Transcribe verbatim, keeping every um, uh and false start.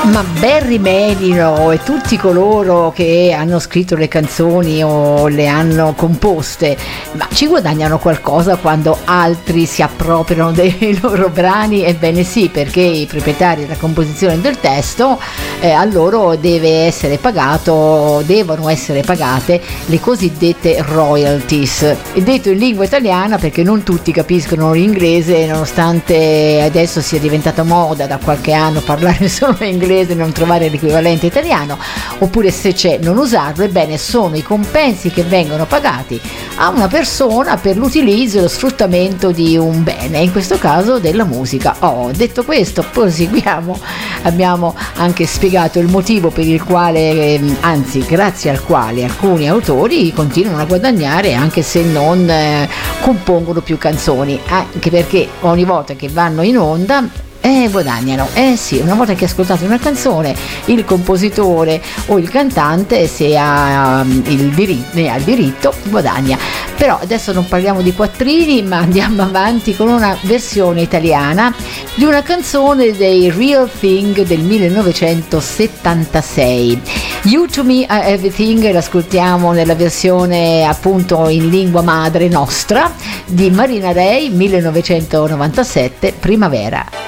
Ma Barry Manilow e tutti coloro che hanno scritto le canzoni o le hanno composte, ma ci guadagnano qualcosa quando altri si appropriano dei loro brani? Ebbene sì, perché i proprietari della composizione del testo, eh, a loro deve essere pagato, devono essere pagate le cosiddette royalties. È detto in lingua italiana perché non tutti capiscono l'inglese, nonostante adesso sia diventata moda da qualche anno parlare solo inglese, non trovare l'equivalente italiano, oppure se c'è non usarlo. Ebbene, sono i compensi che vengono pagati a una persona per l'utilizzo e lo sfruttamento di un bene, in questo caso della musica. Oh, detto questo, proseguiamo. Abbiamo anche spiegato il motivo per il quale, anzi grazie al quale alcuni autori continuano a guadagnare anche se non eh, compongono più canzoni, anche perché ogni volta che vanno in onda Eh, guadagnano, eh sì, una volta che ascoltate una canzone, il compositore o il cantante, se ha um, il diritto, ne ha il diritto, guadagna. Però adesso non parliamo di quattrini, ma andiamo avanti con una versione italiana di una canzone dei Real Thing del millenovecentosettantasei. You to Me Are Everything, l'ascoltiamo nella versione appunto in lingua madre nostra di Marina Rey, millenovecentonovantasette, Primavera.